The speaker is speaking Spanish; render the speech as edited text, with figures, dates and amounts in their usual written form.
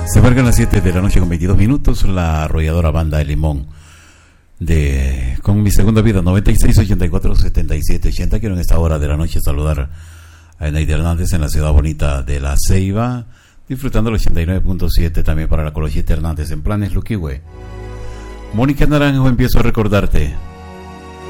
Se marcan las 7 de la noche con 22 minutos. La arrolladora banda El Limón con Mi Segunda Vida, 96 84 77 80. Quiero en esta hora de la noche saludar a Eneida Hernández en la ciudad bonita de La Ceiba, disfrutando el 89.7 también para la Colosita Hernández en Planes Luquihue. Mónica Naranjo, empiezo a recordarte.